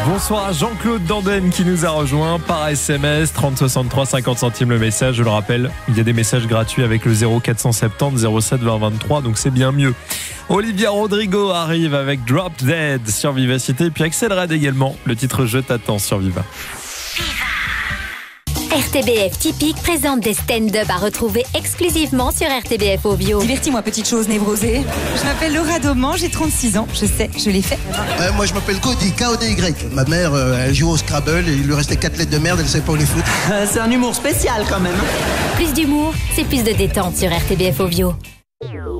Bonsoir à Jean-Claude Danden qui nous a rejoint par SMS 30 63 50 centimes le message. Je le rappelle, il y a des messages gratuits avec le 0470 07 20 23, donc c'est bien mieux. Olivia Rodrigo arrive avec Drop Dead sur Vivacité, et puis Axel Red également, le titre Je t'attends sur Viva. RTBF Typique présente des stand-up à retrouver exclusivement sur RTBF Ovio. Divertis-moi, petite chose névrosée. Je m'appelle Laura Dauman, j'ai 36 ans. Je sais, je l'ai fait. Moi, je m'appelle Cody, K-O-D-Y. Ma mère, elle joue au Scrabble et il lui restait 4 lettres de merde, elle savait pas où les foutre. C'est un humour spécial quand même. Plus d'humour, c'est plus de détente sur RTBF Ovio.